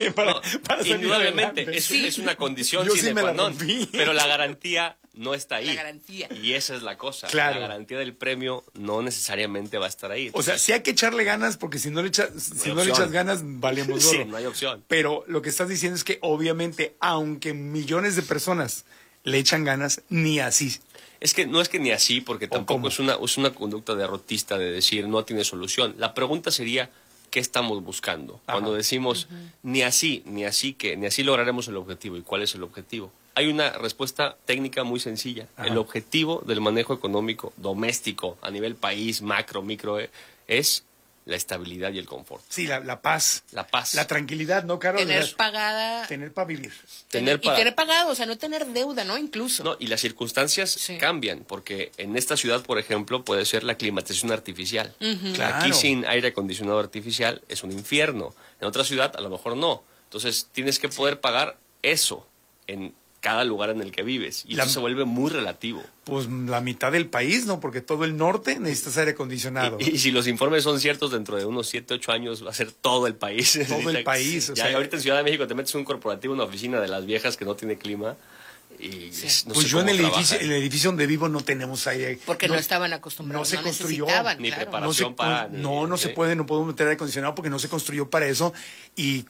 para salir indudablemente, adelante. es una condición Yo sine sí me la qua non, rompí. pero la garantía no está ahí. La garantía. Y esa es la cosa. Claro. La garantía del premio no necesariamente va a estar ahí. O sea, sí hay que echarle ganas, porque si no le echas ganas, valemos gorro. Sí, no hay opción. Pero lo que estás diciendo es que obviamente, aunque millones de personas le echan ganas, ni así. Es que no es que ni así, porque tampoco es una conducta derrotista de decir no tiene solución. La pregunta sería, ¿qué estamos buscando? Ajá. Cuando decimos ni así lograremos el objetivo. ¿Y cuál es el objetivo? Hay una respuesta técnica muy sencilla. Ajá. El objetivo del manejo económico doméstico a nivel país, macro, micro, es la estabilidad y el confort. Sí, la paz. La paz. La tranquilidad, ¿no, Carol? Tener pagada. Tener para vivir. Tener para- Y tener pagado, o sea, no tener deuda, ¿no? Incluso. No, y las circunstancias Sí. cambian, porque en esta ciudad, por ejemplo, puede ser la climatización artificial. Claro. Aquí sin aire acondicionado artificial es un infierno. En otra ciudad a lo mejor no. Entonces tienes que poder pagar eso en cada lugar en el que vives. Y eso se vuelve muy relativo. Pues la mitad del país, ¿no? Porque todo el norte necesitas aire acondicionado. Y si los informes son ciertos, dentro de unos 7, 8 años va a ser todo el país. Todo el país, o Ya sea, ahorita en Ciudad de México te metes en un corporativo, una oficina de las viejas que no tiene clima. Y no Pues sé yo en cómo el edificio, trabajan. en el edificio donde vivo no tenemos aire. Porque no estaban acostumbrados. no se construyó, necesitaban, ni claro. preparación. para- no se sí. puede, no podemos meter aire acondicionado porque no se construyó para eso. Y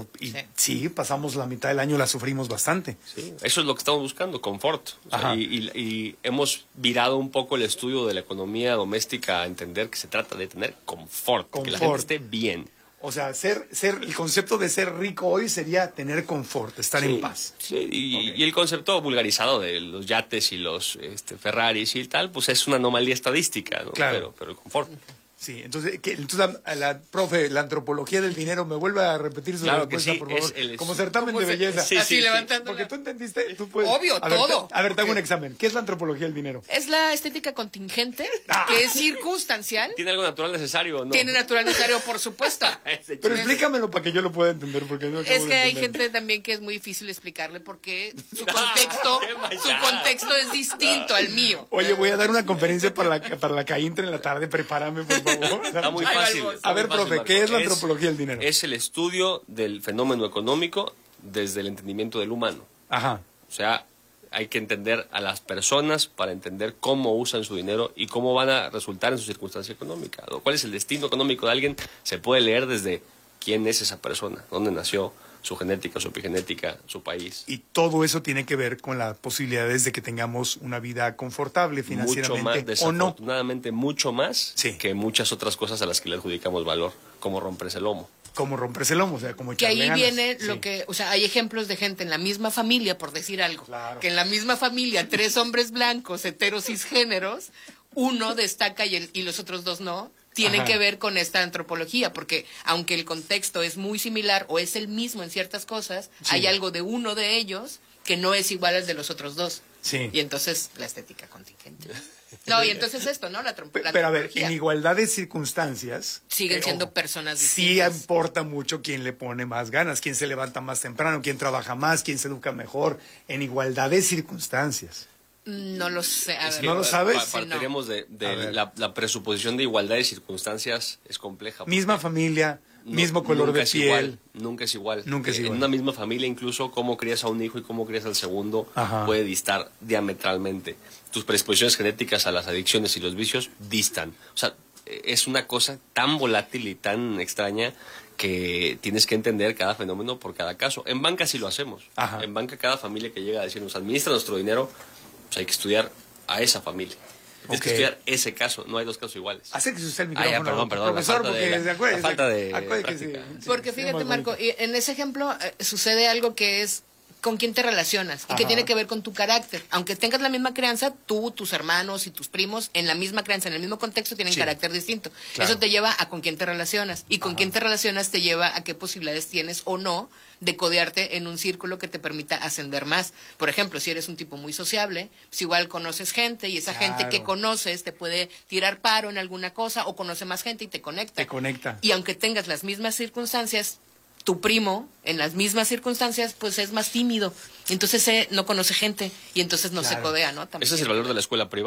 sí, pasamos la mitad del año, la sufrimos bastante. Sí, eso es lo que estamos buscando, confort. O sea, Ajá. y hemos virado un poco el estudio de la economía doméstica a entender que se trata de tener confort, que la gente Confort. esté bien. O sea, el concepto de ser rico hoy sería tener confort, estar en paz. Sí, y el concepto vulgarizado de los yates y los Ferraris y tal, pues es una anomalía estadística, ¿no? Claro. Pero el confort. Sí, entonces, profe, la antropología del dinero, ¿me vuelve a repetir su Claro que respuesta, sí, por favor? es el- Como certamen ¿Cómo de se- belleza. Sí, Así sí, levantando. Porque tú entendiste, tú puedes. Obvio, A ver, todo. A ver, te hago un examen. ¿Qué es la antropología del dinero? Es la estética contingente, que es circunstancial. ¿Tiene algo natural necesario o no? Tiene natural necesario, por supuesto. Ese Pero chiste. explícamelo para que yo lo pueda entender, porque no acabo Es de que hay entender. gente también que es muy difícil explicarle porque su No, contexto, qué maldad. su contexto es distinto al mío. Oye, voy a dar una conferencia para la CAINTRE en la tarde, prepárame, por favor. Está muy Ahí va fácil. el voz. está A ver, muy fácil, profe, Marco. ¿qué es la antropología del dinero? Es el estudio del fenómeno económico desde el entendimiento del humano. Ajá. O sea, hay que entender a las personas para entender cómo usan su dinero y cómo van a resultar en su circunstancia económica. ¿Cuál es el destino económico de alguien? Se puede leer desde quién es esa persona, dónde nació, su genética, su epigenética, su país. Y todo eso tiene que ver con las posibilidades de que tengamos una vida confortable Mucho más, financieramente o no. desafortunadamente, mucho más Sí. que muchas otras cosas a las que le adjudicamos valor, como romperse el lomo. Como romperse el lomo, o sea, como Que echarle ahí ganas. viene lo Sí. que, o sea, hay ejemplos de gente en la misma familia, por decir algo, Claro. que en la misma familia, 3 hombres blancos, heteros cisgéneros, uno destaca y los otros 2 no, tienen Ajá. que ver con esta antropología, porque aunque el contexto es muy similar o es el mismo en ciertas cosas, Sí. hay algo de uno de ellos que no es igual al de los otros 2. Sí. Y entonces la estética contingente. No, y entonces esto, ¿no? La Pero a ver, antropología. en igualdad de circunstancias... Siguen siendo ojo, personas sí distintas. importa mucho quién le pone más ganas, quién se levanta más temprano, quién trabaja más, quién se educa mejor, en igualdad de circunstancias. No lo sé. A ver. ¿No lo sabes? Partiremos de A ver. la presuposición de igualdad de circunstancias es compleja. Misma familia, mismo color nunca de es piel. igual, nunca es igual. Nunca es igual. En una misma familia, incluso cómo crías a un hijo y cómo crías al segundo Ajá. puede distar diametralmente. Tus predisposiciones genéticas a las adicciones y los vicios distan. O sea, es una cosa tan volátil y tan extraña que tienes que entender cada fenómeno por cada caso. En banca sí lo hacemos. Ajá. En banca cada familia que llega a decirnos administra nuestro dinero, pues hay que estudiar a esa familia. Tienes que Ok. estudiar ese caso, no hay 2 casos iguales. Acérquese usted el Ah, ya, micrófono, perdón, la profesor, falta de porque la- se acuerde. la falta de acuerde que práctica. sí, Porque sí, fíjate, más Marco, bonito. y en ese ejemplo sucede algo que es con quién te relacionas y que Ajá. tiene que ver con tu carácter. Aunque tengas la misma crianza, tú, tus hermanos y tus primos en la misma crianza, en el mismo contexto, tienen Sí. carácter distinto. Claro. Eso te lleva a con quién te relacionas y con quién te relacionas te lleva a qué posibilidades tienes o no de codearte en un círculo que te permita ascender más. Por ejemplo, si eres un tipo muy sociable, pues igual conoces gente y esa gente que Claro. conoces te puede tirar paro en alguna cosa o conoce más gente y te conecta. Te conecta. Y aunque tengas las mismas circunstancias, tu primo, en las mismas circunstancias, pues es más tímido. Entonces no conoce gente y entonces no se Claro. codea, ¿no? También. Ese es el valor de la escuela privada.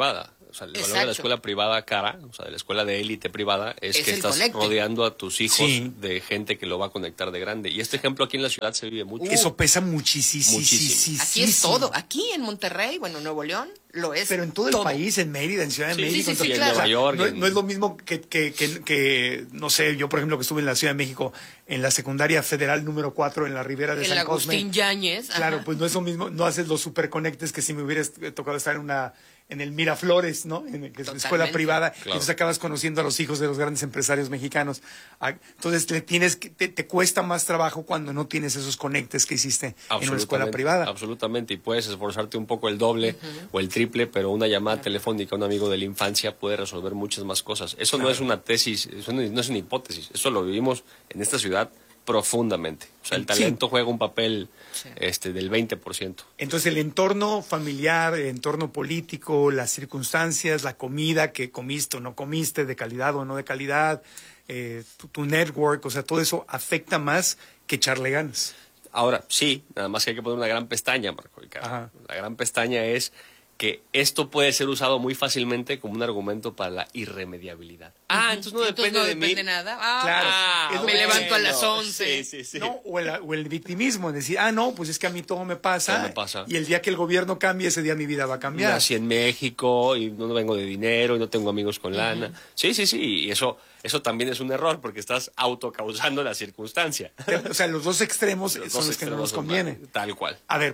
O sea, el valor de Exacto. la escuela privada cara, o sea, de la escuela de élite privada, es Es que el estás conecte. rodeando a tus hijos Sí. de gente que lo va a conectar de grande. Y este ejemplo aquí en la ciudad se vive mucho. Eso pesa muchísimo. Aquí es todo. Aquí en Monterrey, bueno, Nuevo León, lo es. Pero en todo el país, en Mérida, en Ciudad de Sí, México, sí, en sí, todo- claro. Nueva York, no es lo mismo que, no sé, yo por ejemplo que estuve en la Ciudad de México, en la secundaria federal número 4 en la Ribera de El San Cosme. Agustín Yáñez. ajá. Claro, pues no es lo mismo, no haces los superconectes que si me hubiera tocado estar en el Miraflores, ¿no? Que es la escuela Totalmente. privada, y Claro. entonces acabas conociendo a los hijos de los grandes empresarios mexicanos. Entonces te cuesta más trabajo cuando no tienes esos conectes que hiciste en una escuela privada. Absolutamente, y puedes esforzarte un poco el doble o el triple, pero una llamada telefónica a un amigo de la infancia puede resolver muchas más cosas. Eso no es una tesis, eso no es una hipótesis, eso lo vivimos en esta ciudad profundamente. O sea, el Sí. talento juega un papel del 20%. Entonces el entorno familiar, el entorno político, las circunstancias, la comida que comiste o no comiste, de calidad o no de calidad, tu network, o sea, todo eso afecta más que echarle ganas. Ahora, sí, nada más que hay que poner una gran pestaña, Marco Ricardo. Ajá. La gran pestaña es que esto puede ser usado muy fácilmente como un argumento para la irremediabilidad. Entonces no depende de mí. nada. Claro, es lo me que- levanto a las bueno, 11. Sí. ¿No? O el victimismo, decir, no, pues es que a mí todo me pasa, Todo me pasa. y el día que el gobierno cambie, ese día mi vida va a cambiar. Nací en México y no vengo de dinero y no tengo amigos con lana. Sí, y eso también es un error porque estás autocausando la circunstancia. O sea, los dos extremos Los son dos los que no nos extremos son conviene. tal cual. A ver,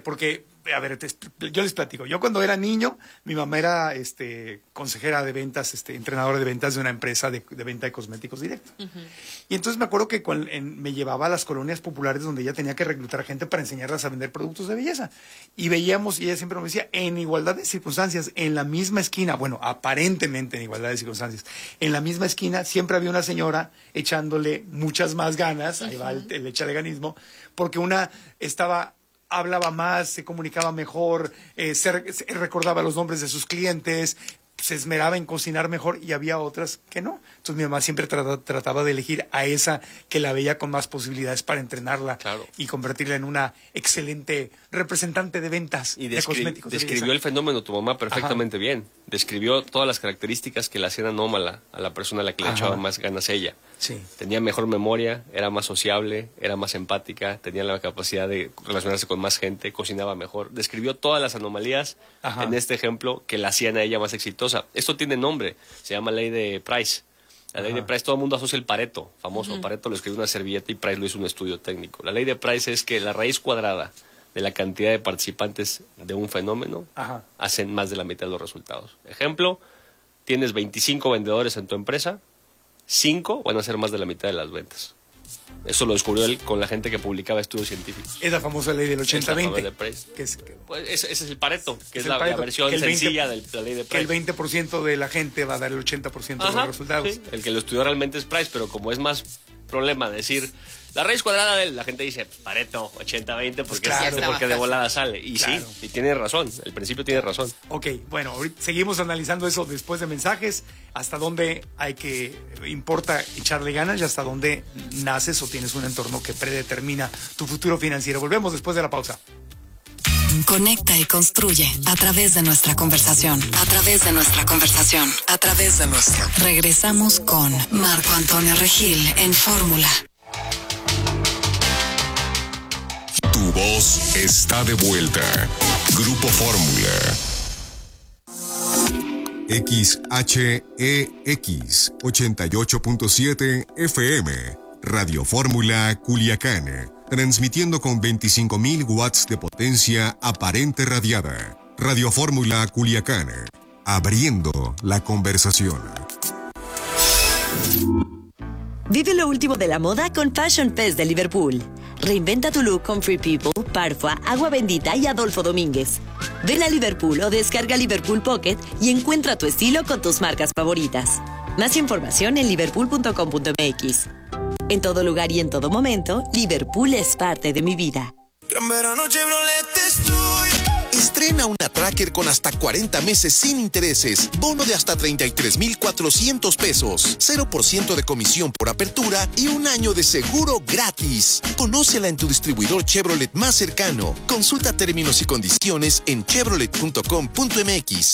yo les platico. Yo cuando era niño, mi mamá era consejera de ventas, entrenadora de ventas de una empresa de venta de cosméticos directo. Y entonces me acuerdo que me llevaba a las colonias populares donde ella tenía que reclutar gente para enseñarlas a vender productos de belleza. Y veíamos, y ella siempre me decía, en igualdad de circunstancias, en la misma esquina, bueno, aparentemente en igualdad de circunstancias, en la misma esquina siempre había una señora echándole muchas más ganas, ahí va el echaleganismo, porque una hablaba más, se comunicaba mejor, se recordaba los nombres de sus clientes, se esmeraba en cocinar mejor, y había otras que no. Entonces mi mamá siempre trataba de elegir a esa que la veía con más posibilidades para entrenarla, Claro. y convertirla en una excelente representante de ventas Y de cosméticos. de describió belleza. el fenómeno tu mamá perfectamente bien. Describió todas las características que la hacían anómala a la persona a la que le Ajá. echaba más ganas ella. Sí. Tenía mejor memoria, era más sociable, era más empática, tenía la capacidad de relacionarse con más gente, cocinaba mejor. Describió todas las anomalías Ajá. en este ejemplo que la hacían a ella más exitosa. Esto tiene nombre, se llama ley de Price. La ley de Price, todo el mundo asocia el Pareto, famoso. Pareto lo escribió en una servilleta y Price lo hizo un estudio técnico. La ley de Price es que la raíz cuadrada de la cantidad de participantes de un fenómeno Ajá. hacen más de la mitad de los resultados. Ejemplo, tienes 25 vendedores en tu empresa, 5 van a hacer más de la mitad de las ventas. Eso lo descubrió él con la gente que publicaba estudios científicos. Es la famosa ley del Es la 80-20. famosa de Price. Que es, Pues ese es el Pareto, que es el la Pareto, versión que el 20 sencilla de la ley de que el Price. 20% de la gente va a dar el 80% de los resultados. sí. El que lo estudió realmente es Price, pero como es más problema decir la raíz cuadrada de la gente dice Pareto 80-20 porque, Claro. porque de volada sale. Y Claro. sí, y tiene razón, el principio tiene razón. Ok, bueno, ahorita seguimos analizando eso después de mensajes, hasta dónde importa echarle ganas y hasta dónde naces o tienes un entorno que predetermina tu futuro financiero. Volvemos después de la pausa. Conecta y construye a través de nuestra conversación. A través de nuestra conversación. A través de nuestra. Regresamos con Marco Antonio Regil en Fórmula. Tu voz está de vuelta. Grupo Fórmula. XHEX 88.7 FM. Radio Fórmula Culiacán. Transmitiendo con 25.000 watts de potencia aparente radiada. Radio Fórmula Culiacán. Abriendo la conversación. Vive lo último de la moda con Fashion Fest de Liverpool. Reinventa tu look con Free People, Parfua, Agua Bendita y Adolfo Domínguez. Ven a Liverpool o descarga Liverpool Pocket y encuentra tu estilo con tus marcas favoritas. Más información en liverpool.com.mx. En todo lugar y en todo momento, Liverpool es parte de mi vida. Gran verano Chevrolet estoy. Estrena una Tracker con hasta 40 meses sin intereses, bono de hasta 33,400 pesos, 0% de comisión por apertura y un año de seguro gratis. Conócela en tu distribuidor Chevrolet más cercano. Consulta términos y condiciones en chevrolet.com.mx.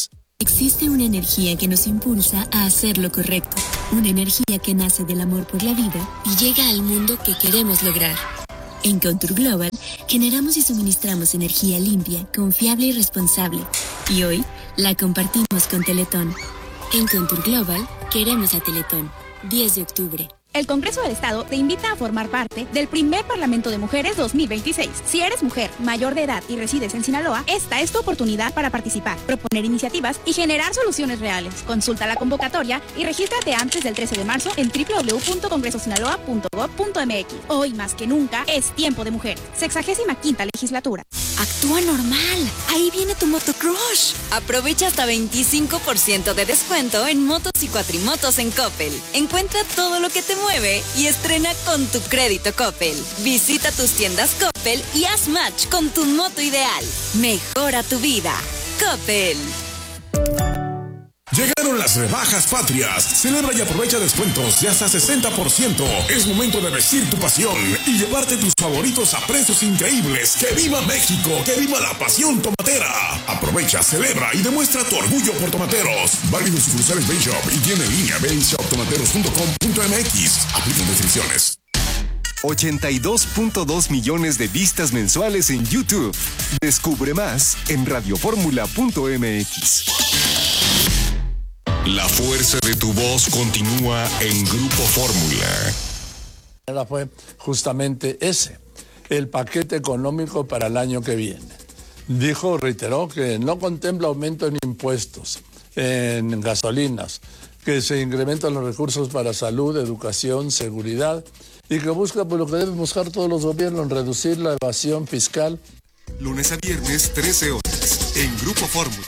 Existe una energía que nos impulsa a hacer lo correcto. Una energía que nace del amor por la vida y llega al mundo que queremos lograr. En Contour Global, generamos y suministramos energía limpia, confiable y responsable. Y hoy, la compartimos con Teletón. En Contour Global, queremos a Teletón. 10 de octubre. El Congreso del Estado te invita a formar parte del primer Parlamento de Mujeres 2026. Si eres mujer, mayor de edad y resides en Sinaloa, esta es tu oportunidad para participar, proponer iniciativas y generar soluciones reales. Consulta la convocatoria y regístrate antes del 13 de marzo en www.congresosinaloa.gov.mx. Hoy más que nunca es tiempo de mujeres. 65ª legislatura. Actúa normal. Ahí viene tu motocrush. Aprovecha hasta 25% de descuento en motos y cuatrimotos en Coppel. Encuentra todo lo que te mueve y estrena con tu crédito Coppel. Visita tus tiendas Coppel y haz match con tu moto ideal. Mejora tu vida. Coppel. Llegaron las rebajas patrias. Celebra y aprovecha descuentos de hasta 60%. Es momento de vestir tu pasión y llevarte tus favoritos a precios increíbles. ¡Que viva México! ¡Que viva la pasión tomatera! Aprovecha, celebra y demuestra tu orgullo por tomateros. Válido en sucursales Bay Shop y tienda en línea bayshoptomateros.com.mx. Aplican restricciones. 82.2 millones de vistas mensuales en YouTube. Descubre más en radioformula.mx. La fuerza de tu voz continúa en Grupo Fórmula. Fue justamente ese, el paquete económico para el año que viene. Reiteró que no contempla aumento en impuestos, en gasolinas, que se incrementan los recursos para salud, educación, seguridad, y que busca, por lo que deben buscar todos los gobiernos, reducir la evasión fiscal. Lunes a viernes, 13 horas, en Grupo Fórmula.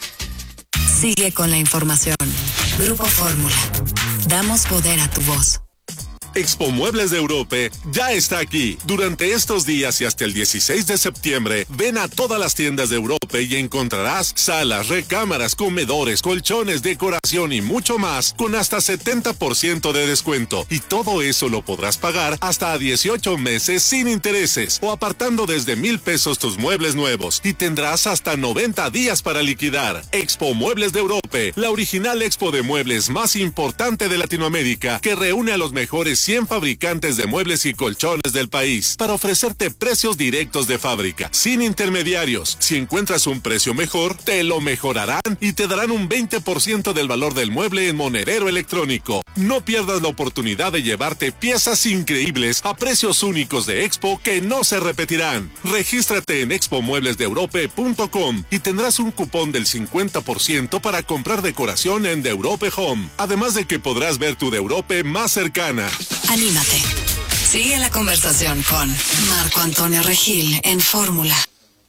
Sigue con la información. Grupo Fórmula. Damos poder a tu voz. Expo Muebles de Europe ya está aquí. Durante estos días y hasta el 16 de septiembre, ven a todas las tiendas de Europe y encontrarás salas, recámaras, comedores, colchones, decoración y mucho más con hasta 70% de descuento. Y todo eso lo podrás pagar hasta a 18 meses sin intereses o apartando desde 1,000 pesos tus muebles nuevos y tendrás hasta 90 días para liquidar. Expo Muebles de Europe, la original expo de muebles más importante de Latinoamérica, que reúne a los mejores 100 fabricantes de muebles y colchones del país para ofrecerte precios directos de fábrica, sin intermediarios. Si encuentras un precio mejor, te lo mejorarán y te darán un 20% del valor del mueble en monedero electrónico. No pierdas la oportunidad de llevarte piezas increíbles a precios únicos de Expo que no se repetirán. Regístrate en expomueblesdeeurope.com y tendrás un cupón del 50% para comprar decoración en The Europe Home. Además de que podrás ver tu The Europe más cercana. Anímate. Sigue la conversación con Marco Antonio Regil en Fórmula.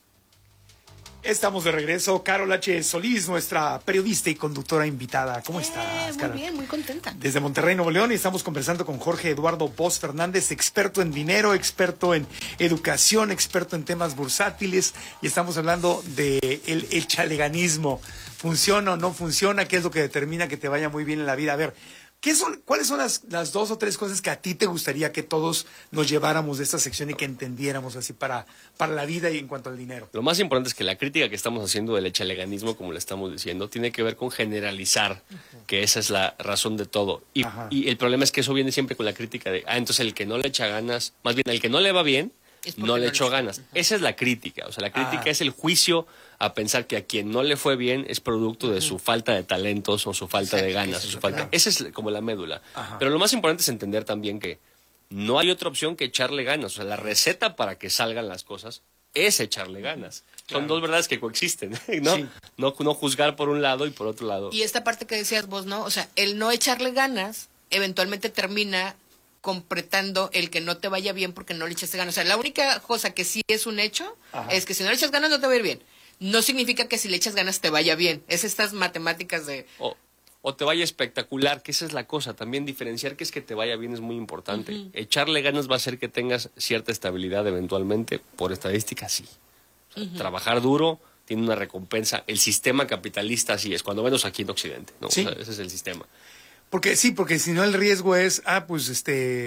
Estamos de regreso. Carol H. Solís, nuestra periodista y conductora invitada. ¿Cómo estás, Carol? Muy bien, muy contenta. Desde Monterrey, Nuevo León, y estamos conversando con Jorge Eduardo Bosch Fernández, experto en dinero, experto en educación, experto en temas bursátiles, y estamos hablando de el chaleganismo. ¿Funciona o no funciona? ¿Qué es lo que determina que te vaya muy bien en la vida? A ver, ¿cuáles son las 2 o 3 cosas que a ti te gustaría que todos nos lleváramos de esta sección y que entendiéramos así para la vida y en cuanto al dinero? Lo más importante es que la crítica que estamos haciendo del echaleganismo, como le estamos diciendo, tiene que ver con generalizar, que esa es la razón de todo. Y el problema es que eso viene siempre con la crítica de, entonces el que no le echa ganas, más bien el que no le va bien, no le echó ganas. Esa es la crítica, o sea, la crítica es el juicio a pensar que a quien no le fue bien es producto de su falta de talentos o su falta de ganas. Esa es como la médula. Pero lo más importante es entender también que no hay otra opción que echarle ganas. O sea, la receta para que salgan las cosas es echarle ganas. Son dos verdades que coexisten, ¿no? Sí. No juzgar por un lado y por otro lado. Y esta parte que decías vos, ¿no? O sea, el no echarle ganas eventualmente termina completando el que no te vaya bien porque no le echaste ganas. O sea, la única cosa que sí es un hecho es que si no le echas ganas no te va a ir bien. No significa que si le echas ganas te vaya bien. Es estas matemáticas de... O te vaya espectacular, que esa es la cosa. También diferenciar que es que te vaya bien es muy importante. Echarle ganas va a hacer que tengas cierta estabilidad eventualmente. Por estadística, sí. O sea, trabajar duro tiene una recompensa. El sistema capitalista así es, cuando menos aquí en Occidente, ¿no? Sí. O sea, ese es el sistema. Porque si no el riesgo es,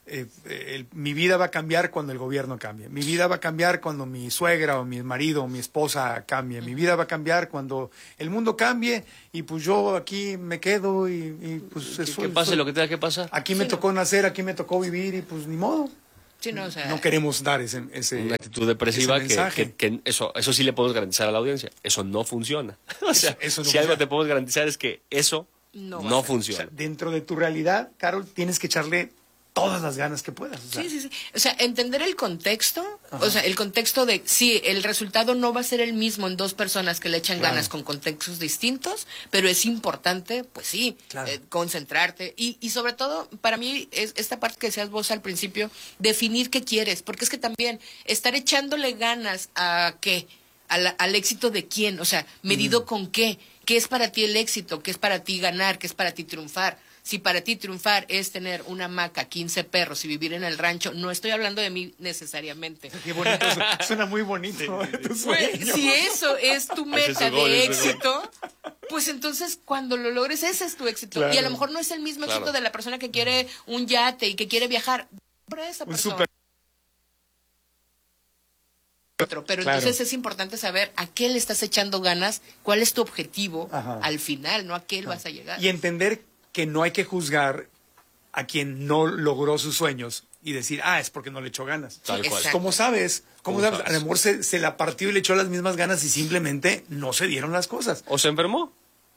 mi vida va a cambiar cuando el gobierno cambie. Mi vida va a cambiar cuando mi suegra o mi marido o mi esposa cambie. Mi vida va a cambiar cuando el mundo cambie y pues yo aquí me quedo y pues que pase lo que tenga que pasar. Aquí me tocó nacer, aquí me tocó vivir y pues ni modo. Sí, no, o sea, no queremos dar ese una actitud depresiva que eso sí le podemos garantizar a la audiencia. Eso no funciona. O sea, eso no si algo te podemos garantizar es que eso no funciona. O sea, dentro de tu realidad, Carol, tienes que echarle todas las ganas que puedas. O sea. Sí. O sea, entender el contexto, o sea, el contexto de, sí, el resultado no va a ser el mismo en dos personas que le echan ganas con contextos distintos, pero es importante, pues sí, concentrarte y sobre todo, para mí, es esta parte que decías vos al principio, definir qué quieres, porque es que también estar echándole ganas a ¿qué? Al éxito de quién, o sea, medido con qué es para ti el éxito, qué es para ti ganar, qué es para ti triunfar. Si para ti triunfar es tener una hamaca, 15 perros y vivir en el rancho, no estoy hablando de mí necesariamente. Qué bonito, suena muy bonito. Si eso es tu meta de éxito, pues entonces cuando lo logres, ese es tu éxito. Claro. Y a lo mejor no es el mismo éxito de la persona que quiere un yate y que quiere viajar. Por esa persona. Pero entonces es importante saber a qué le estás echando ganas, cuál es tu objetivo al final, no a qué vas a llegar. Y entender que no hay que juzgar a quien no logró sus sueños y decir, es porque no le echó ganas. Tal cual. ¿Cómo sabes? A lo mejor se la partió y le echó las mismas ganas y simplemente no se dieron las cosas. ¿O se enfermó?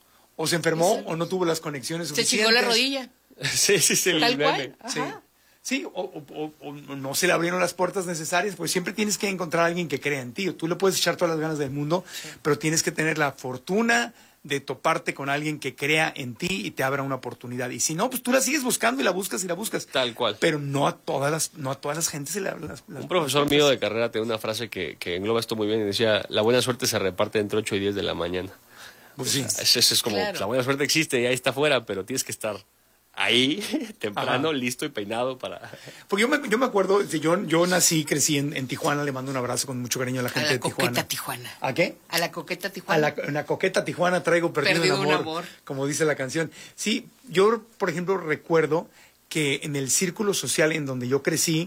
O no tuvo las conexiones suficientes. Se chingó la rodilla. Sí, Tal cual. Sí, o no se le abrieron las puertas necesarias, pues siempre tienes que encontrar a alguien que crea en ti. Tú le puedes echar todas las ganas del mundo, pero tienes que tener la fortuna de toparte con alguien que crea en ti y te abra una oportunidad. Y si no, pues tú la sigues buscando y la buscas. Tal cual. Pero no a todas las gentes se le abren las Un profesor mío de carrera tenía una frase que engloba esto muy bien y decía, la buena suerte se reparte entre 8 y 10 de la mañana. Pues sí. Eso es como, pues, la buena suerte existe y ahí está afuera, pero tienes que estar ahí, temprano, listo y peinado para... Porque yo me acuerdo, yo nací, crecí en Tijuana, le mando un abrazo con mucho cariño a la gente de Tijuana. A la coqueta Tijuana. ¿A qué? A la coqueta Tijuana. En la coqueta Tijuana traigo perdido un amor, como dice la canción. Sí, yo, por ejemplo, recuerdo que en el círculo social en donde yo crecí,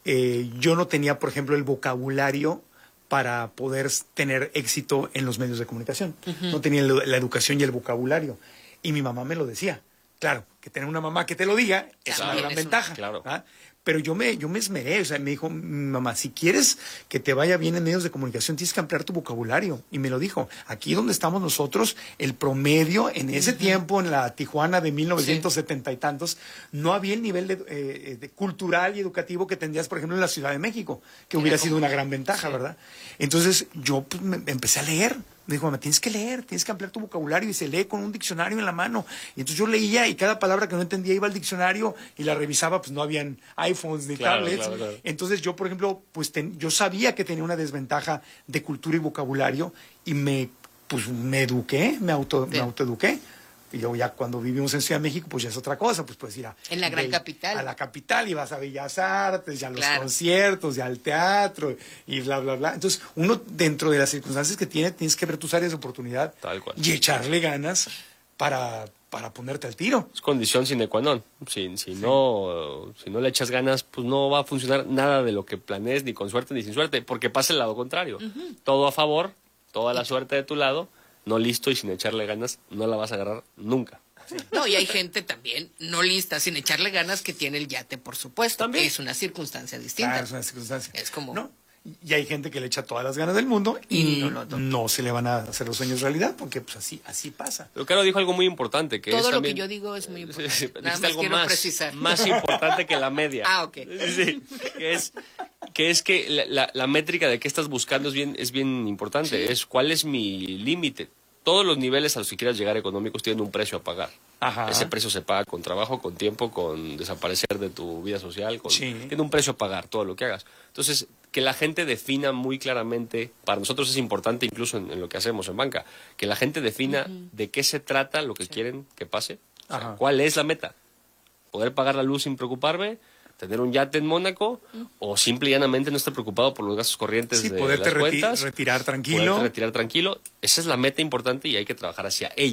yo no tenía, por ejemplo, el vocabulario para poder tener éxito en los medios de comunicación. No tenía la educación y el vocabulario. Y mi mamá me lo decía. Claro, que tener una mamá que te lo diga es una gran ventaja. Claro. Pero yo me esmeré, o sea, me dijo, mamá, si quieres que te vaya bien en medios de comunicación, tienes que ampliar tu vocabulario. Y me lo dijo, aquí donde estamos nosotros, el promedio en ese tiempo, en la Tijuana de 1970 y tantos, no había el nivel de cultural y educativo que tendrías, por ejemplo, en la Ciudad de México, que hubiera sido una gran ventaja, ¿verdad? Entonces yo pues, me empecé a leer. Me dijo, mamá, tienes que leer, tienes que ampliar tu vocabulario, y se lee con un diccionario en la mano. Y entonces yo leía y cada palabra que no entendía iba al diccionario y la revisaba, pues no habían iPhones ni tablets. Claro. Entonces yo, por ejemplo, pues yo sabía que tenía una desventaja de cultura y vocabulario y me eduqué, me autoeduqué. Y luego ya cuando vivimos en Ciudad de México, pues ya es otra cosa, pues puedes ir a la gran capital. A la capital y vas a Bellas Artes, ya a los conciertos, ya al teatro y bla, bla, bla. Entonces, uno dentro de las circunstancias que tienes que ver tus áreas de oportunidad y echarle ganas para ponerte al tiro. Es condición sine qua non. Si no le echas ganas, pues no va a funcionar nada de lo que planees, ni con suerte ni sin suerte, porque pasa el lado contrario. Todo a favor, toda la suerte de tu lado, no listo y sin echarle ganas, no la vas a agarrar nunca. No, y hay gente también no lista, sin echarle ganas, que tiene el yate, por supuesto. También. Es una circunstancia distinta. Claro, es una circunstancia. Es como... ¿no? Y hay gente que le echa todas las ganas del mundo y no se le van a hacer los sueños realidad, porque pues así pasa. Pero Caro dijo algo muy importante. Que todo es lo también... que yo digo es muy importante. Sí, nada más quiero precisar. Más importante que la media. Ok. Sí, que es que la métrica de qué estás buscando es bien importante. Sí. Es cuál es mi límite. Todos los niveles a los que quieras llegar económicos tienen un precio a pagar. Ajá. Ese precio se paga con trabajo, con tiempo, con desaparecer de tu vida social. Tiene un precio a pagar todo lo que hagas. Entonces, que la gente defina muy claramente, para nosotros es importante incluso en lo que hacemos en banca, que la gente defina de qué se trata lo que quieren que pase. O sea, ¿cuál es la meta? ¿Poder pagar la luz sin preocuparme? ¿Tener un yate en Mónaco? ¿O simple y llanamente no estar preocupado por los gastos corrientes de poderte las cuentas? retirar tranquilo. Poderte retirar tranquilo. Esa es la meta importante y hay que trabajar hacia ella.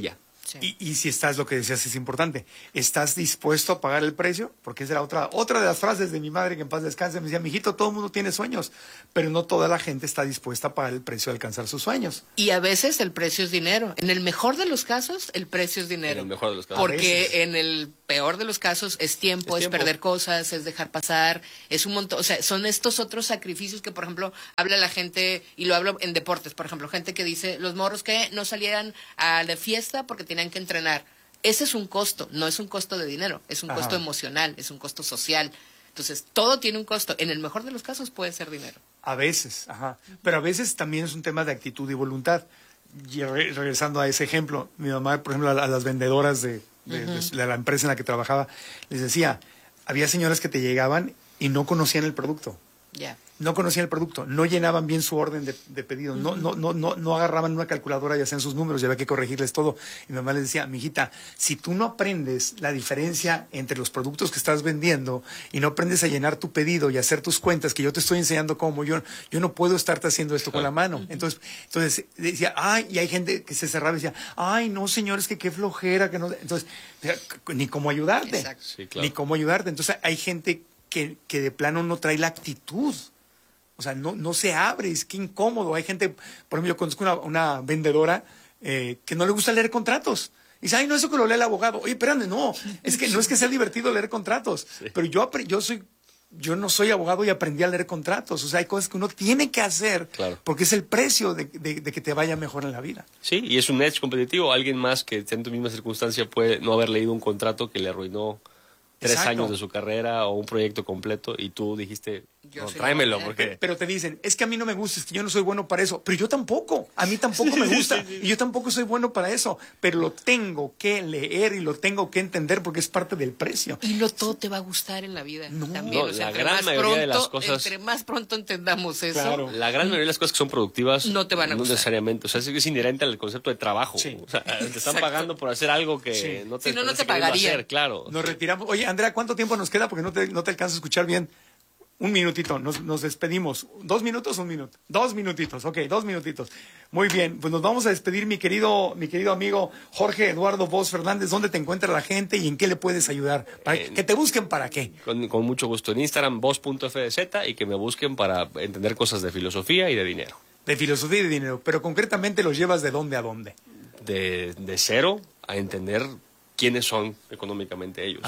Sí. Y si estás, lo que decías es importante, ¿estás dispuesto a pagar el precio? Porque esa era otra de las frases de mi madre, que en paz descanse, me decía, mijito, todo el mundo tiene sueños, pero no toda la gente está dispuesta a pagar el precio de alcanzar sus sueños. Y a veces el precio es dinero. En el mejor de los casos, el precio es dinero. En el mejor de los casos. Porque en el peor de los casos es tiempo, es perder cosas, es dejar pasar, es un montón, o sea, son estos otros sacrificios que, por ejemplo, habla la gente, y lo hablo en deportes, por ejemplo, gente que dice, los morros que no salieran a la fiesta porque tenían que entrenar. Ese es un costo, no es un costo de dinero, es un costo emocional, es un costo social. Entonces, todo tiene un costo. En el mejor de los casos puede ser dinero. A veces, pero a veces también es un tema de actitud y voluntad. Y regresando a ese ejemplo, mi mamá, por ejemplo, a las vendedoras de la empresa en la que trabajaba, les decía, había señoras que te llegaban y no conocían el producto. No conocían el producto, no llenaban bien su orden de pedido, no agarraban una calculadora y hacían sus números, y había que corregirles todo. Y mi mamá les decía, mijita, si tú no aprendes la diferencia entre los productos que estás vendiendo y no aprendes a llenar tu pedido y hacer tus cuentas, que yo te estoy enseñando cómo, yo no puedo estarte haciendo esto con la mano. Entonces decía, y hay gente que se cerraba y decía, no, señores, que qué flojera, que no. Entonces, ni cómo ayudarte, sí, claro. ni cómo ayudarte. Entonces hay gente que de plano no trae la actitud. O sea, no se abre, es que incómodo. Hay gente, por ejemplo, yo conozco una vendedora que no le gusta leer contratos. Y dice, no, eso que lo lee el abogado. Oye, espérame, no es que sea divertido leer contratos. Sí. Pero yo no soy abogado y aprendí a leer contratos. O sea, hay cosas que uno tiene que hacer, porque es el precio de que te vaya mejor en la vida. Sí, y es un edge competitivo. Alguien más que esté en tu misma circunstancia puede no haber leído un contrato que le arruinó 3 años de su carrera o un proyecto completo, y tú dijiste, no, tráemelo. Pero te dicen, es que a mí no me gusta, es que yo no soy bueno para eso. Pero yo tampoco, a mí tampoco me gusta. Y yo tampoco soy bueno para eso. Pero lo tengo que leer y lo tengo que entender porque es parte del precio. Y no todo te va a gustar en la vida. También, la gran mayoría de las cosas... Entre más pronto entendamos eso... La gran mayoría de las cosas que son productivas... No te van a gustar. No necesariamente. O sea, es inherente al concepto de trabajo. Sí. O sea, te están pagando por hacer algo que no te pagaría. Hacer, claro. Nos retiramos. Oye, Andrea, ¿cuánto tiempo nos queda? Porque no te alcanzo a escuchar bien. Un minutito, nos despedimos. 2 minutos, 1 minuto. 2 minutitos, ok, 2 minutitos. Muy bien, pues nos vamos a despedir, mi querido amigo Jorge Eduardo Bosch Fernández. ¿Dónde te encuentra la gente y en qué le puedes ayudar? ¿Que te busquen para qué? Con mucho gusto. En Instagram, bosch.fdz, y que me busquen para entender cosas de filosofía y de dinero. De filosofía y de dinero, pero concretamente los llevas de dónde a dónde. De cero a entender quiénes son económicamente ellos.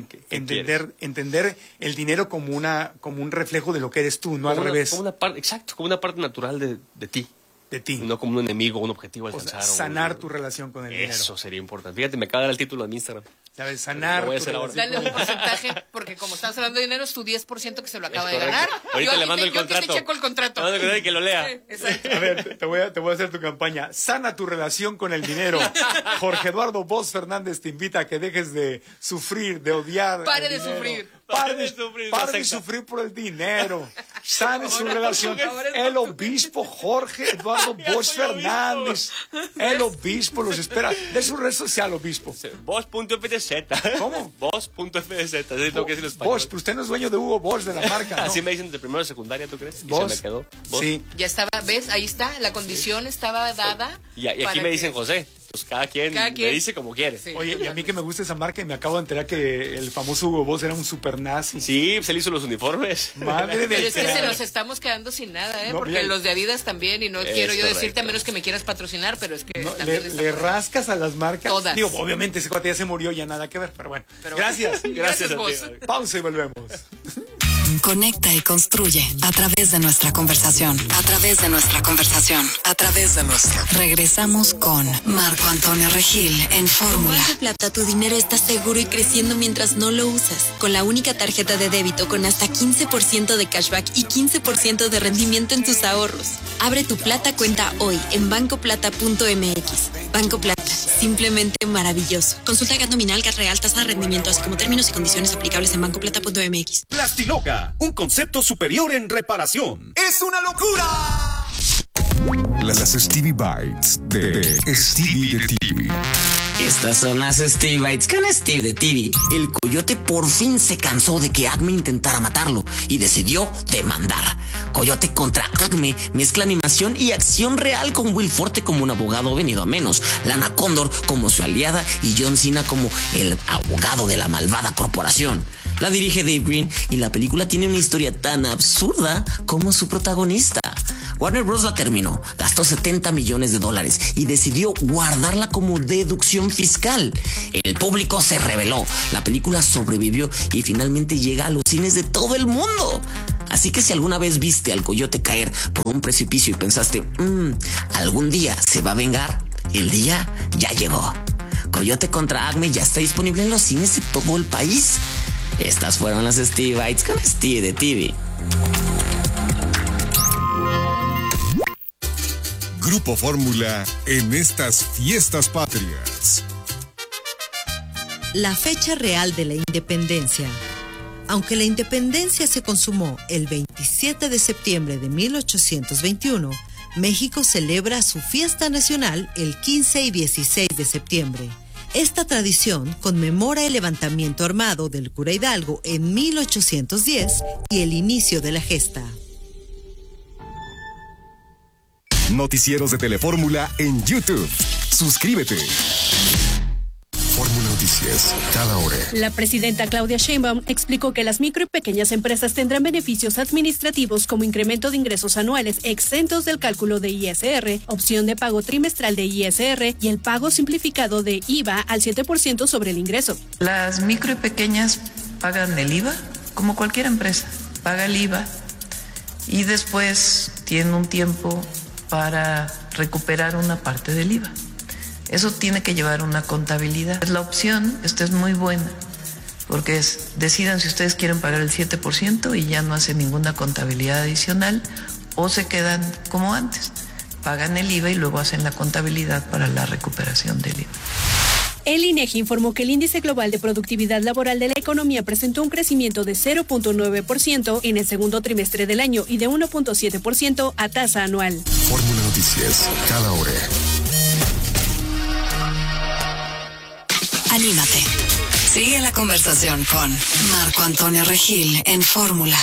Entender el dinero como un reflejo de lo que eres tú, no al revés. Como una parte natural de ti. De ti. No como un enemigo, un objetivo a alcanzar. Sanar tu relación con el dinero. Eso sería importante. Fíjate, me acaba de dar el título de mi Instagram. ¿Sabes? Sanar tu relación. Dale un porcentaje, porque como estás hablando de dinero, es tu 10% que se lo acaba de ganar. Ahorita le mando el contrato. Yo te checo el contrato. Le mando el que lo lea. Sí, exacto. A ver, te voy a hacer tu campaña. Sana tu relación con el dinero. Jorge Eduardo Bosch Fernández te invita a que dejes de sufrir, de odiar. Pare de sufrir. Pare de sufrir por el dinero. Sane su relación. El obispo Jorge Eduardo Bosch Fernández. El obispo los espera. De su red social, obispo. Bosch.fdz. ¿Cómo? Bosch.fdz. Es lo que es el español. Bosch, pero usted no es dueño de Hugo Bosch, de la marca, ¿no? Así me dicen de primero de secundaria, ¿tú crees? Bosch. Y se me quedó. Bosch. Sí. Ya estaba, ¿ves? Ahí está, la condición estaba dada. Y aquí me dicen José. Pues cada quien me dice como quiere. Sí. Oye, y a mí que me gusta esa marca, y me acabo de enterar que el famoso Hugo Boss era un super nazi. Sí, pues él hizo los uniformes. Madre de Pero es que se nos estamos quedando sin nada, ¿eh? Porque los de Adidas también, y no quiero yo decirte a menos que me quieras patrocinar, pero es que le rascas a las marcas. Todas. Digo, obviamente ese cuate ya se murió, ya nada que ver, pero bueno. Gracias. Gracias a ti. Pausa y volvemos. Conecta y construye a través de nuestra conversación. A través de nuestra conversación. A través de nuestra. Regresamos con Marco Antonio Regil en Fórmula. Con Plata, tu dinero está seguro y creciendo mientras no lo usas. Con la única tarjeta de débito con hasta 15% de cashback y 15% de rendimiento en tus ahorros. Abre tu Plata cuenta hoy en bancoplata.mx. Banco Plata, simplemente maravilloso. Consulta GAT nominal, GAT real, tasa de rendimiento, así como términos y condiciones aplicables en bancoplata.mx. Plastiloca, un concepto superior en reparación. ¡Es una locura! Las Stevie Bites de Stevie de TV. Estas son las Steve Bites con Steve de TV. El coyote por fin se cansó de que Acme intentara matarlo y decidió demandar. Coyote contra Acme mezcla animación y acción real con Will Forte como un abogado venido a menos, Lana Condor como su aliada y John Cena como el abogado de la malvada corporación. La dirige Dave Green y la película tiene una historia tan absurda como su protagonista. Warner Bros. La terminó, gastó $70 millones y decidió guardarla como deducción fiscal. El público se rebeló, la película sobrevivió y finalmente llega a los cines de todo el mundo. Así que si alguna vez viste al coyote caer por un precipicio y pensaste, algún día se va a vengar, el día ya llegó. Coyote contra Acme ya está disponible en los cines de todo el país. Estas fueron las Steve Bites con Steve de TV. Grupo Fórmula en estas fiestas patrias. La fecha real de la independencia. Aunque la independencia se consumó el 27 de septiembre de 1821, México celebra su fiesta nacional el 15 y 16 de septiembre. Esta tradición conmemora el levantamiento armado del cura Hidalgo en 1810 y el inicio de la gesta. Noticieros de Telefórmula en YouTube. Suscríbete. Fórmula Noticias, cada hora. La presidenta Claudia Sheinbaum explicó que las micro y pequeñas empresas tendrán beneficios administrativos como incremento de ingresos anuales exentos del cálculo de ISR, opción de pago trimestral de ISR y el pago simplificado de IVA al 7% sobre el ingreso. Las micro y pequeñas pagan el IVA como cualquier empresa, paga el IVA y después tienen un tiempo para recuperar una parte del IVA. Eso tiene que llevar una contabilidad. La opción, esta es muy buena, porque decidan si ustedes quieren pagar el 7% y ya no hacen ninguna contabilidad adicional, o se quedan como antes, pagan el IVA y luego hacen la contabilidad para la recuperación del IVA. El INEGI informó que el índice global de productividad laboral de la economía presentó un crecimiento de 0.9% en el segundo trimestre del año y de 1.7% a tasa anual. Fórmula Noticias, cada hora. Anímate. Sigue la conversación con Marco Antonio Regil en Fórmula.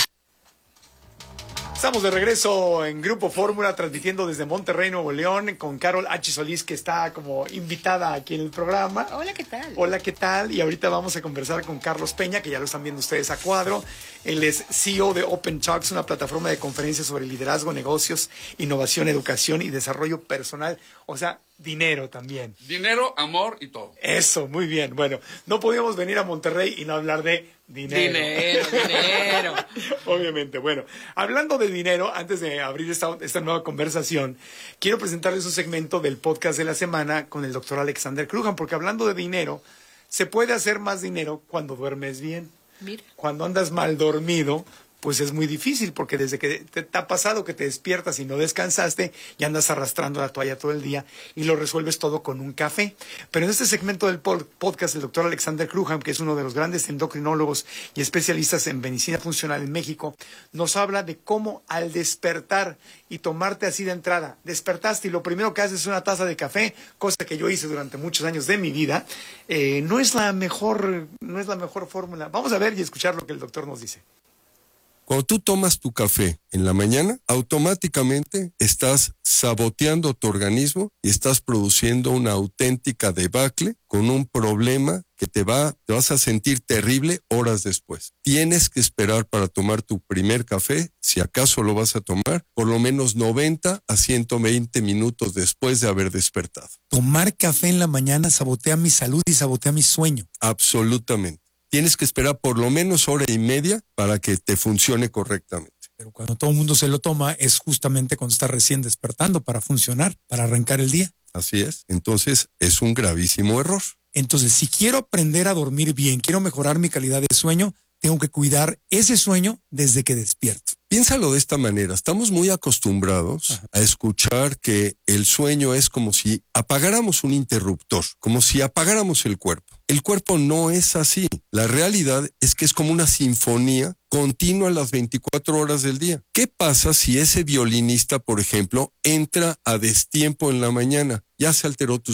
Estamos de regreso en Grupo Fórmula, transmitiendo desde Monterrey, Nuevo León, con Carol H. Solís, que está como invitada aquí en el programa. Hola, ¿qué tal? Hola, ¿qué tal? Y ahorita vamos a conversar con Carlos Peña, que ya lo están viendo ustedes a cuadro. Él es CEO de Open Talks, una plataforma de conferencias sobre liderazgo, negocios, innovación, educación y desarrollo personal. O sea, dinero también. Dinero, amor y todo. Eso, muy bien. Bueno, no podíamos venir a Monterrey y no hablar de dinero. Dinero. Obviamente. Bueno, hablando de dinero, antes de abrir esta nueva conversación, quiero presentarles un segmento del podcast de la semana con el doctor Alexander Krujan, porque hablando de dinero, se puede hacer más dinero cuando duermes bien. Mira. Cuando andas mal dormido, pues es muy difícil, porque desde que te ha pasado que te despiertas y no descansaste, y andas arrastrando la toalla todo el día y lo resuelves todo con un café. Pero en este segmento del podcast, el doctor Alexander Krujan, que es uno de los grandes endocrinólogos y especialistas en medicina funcional en México, nos habla de cómo al despertar y tomarte así de entrada, despertaste y lo primero que haces es una taza de café, cosa que yo hice durante muchos años de mi vida, no es la mejor fórmula. Vamos a ver y escuchar lo que el doctor nos dice. Cuando tú tomas tu café en la mañana, automáticamente estás saboteando tu organismo y estás produciendo una auténtica debacle con un problema que te vas a sentir terrible horas después. Tienes que esperar para tomar tu primer café, si acaso lo vas a tomar, por lo menos 90 a 120 minutos después de haber despertado. Tomar café en la mañana sabotea mi salud y sabotea mi sueño. Absolutamente. Tienes que esperar por lo menos hora y media para que te funcione correctamente. Pero cuando todo el mundo se lo toma es justamente cuando está recién despertando para funcionar, para arrancar el día. Así es. Entonces es un gravísimo error. Entonces, si quiero aprender a dormir bien, quiero mejorar mi calidad de sueño, tengo que cuidar ese sueño desde que despierto. Piénsalo de esta manera. Estamos muy acostumbrados a escuchar que el sueño es como si apagáramos un interruptor, como si apagáramos el cuerpo. El cuerpo no es así. La realidad es que es como una sinfonía continua las 24 horas del día. ¿Qué pasa si ese violinista, por ejemplo, entra a destiempo en la mañana? Ya se alteró tu sueño.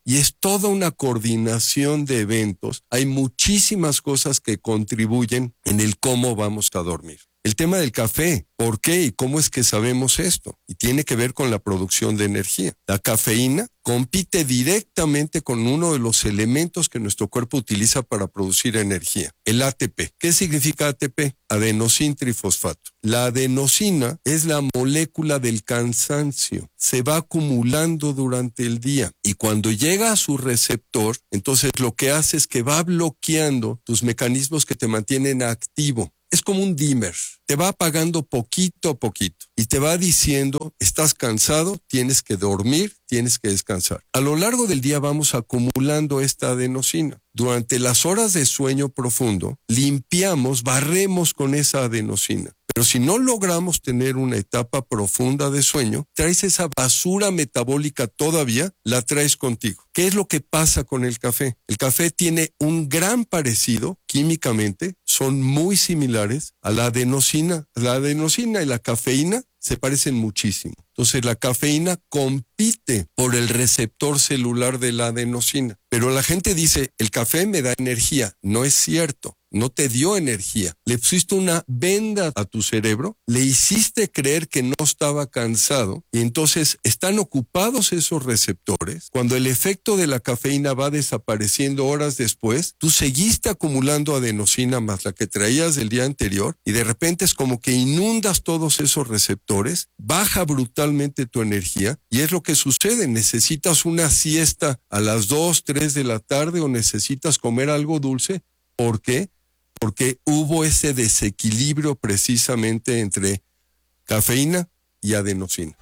Y es toda una coordinación de eventos. Hay muchísimas cosas que contribuyen en el cómo vamos a dormir. El tema del café, ¿por qué y cómo es que sabemos esto? Y tiene que ver con la producción de energía. La cafeína compite directamente con uno de los elementos que nuestro cuerpo utiliza para producir energía, el ATP. ¿Qué significa ATP? Adenosín trifosfato. La adenosina es la molécula del cansancio. Se va acumulando durante el día y cuando llega a su receptor, entonces lo que hace es que va bloqueando tus mecanismos que te mantienen activo. Es como un dimmer, te va apagando poquito a poquito y te va diciendo, estás cansado, tienes que dormir, tienes que descansar. A lo largo del día vamos acumulando esta adenosina. Durante las horas de sueño profundo, limpiamos, barremos con esa adenosina. Pero si no logramos tener una etapa profunda de sueño, traes esa basura metabólica todavía, la traes contigo. ¿Qué es lo que pasa con el café? El café tiene un gran parecido químicamente, son muy similares a la adenosina. La adenosina y la cafeína se parecen muchísimo. Entonces la cafeína compite por el receptor celular de la adenosina. Pero la gente dice, el café me da energía. No es cierto. No te dio energía. Le pusiste una venda a tu cerebro, le hiciste creer que no estaba cansado y entonces están ocupados esos receptores. Cuando el efecto de la cafeína va desapareciendo horas después, tú seguiste acumulando adenosina más la que traías del día anterior y de repente es como que inundas todos esos receptores, baja brutalmente tu energía y es lo que sucede. Necesitas una siesta a las 2, 3 de la tarde o necesitas comer algo dulce. ¿Por qué? Porque hubo ese desequilibrio precisamente entre cafeína y adenosina.